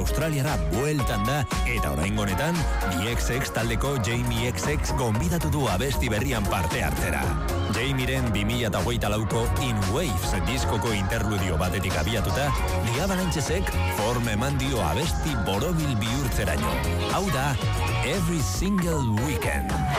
Australiara bueltan da, eta oraingo honetan, The XX taldeko Jamie XX gonbidatu du abesti berrian parte hartzera. Jamieren 2024ko In Waves diskoko interludio batetik abiatuta, The Avalanchesek forma eman dio abesti borobil bihurtzeraino. Hau da, Every Single Weekend.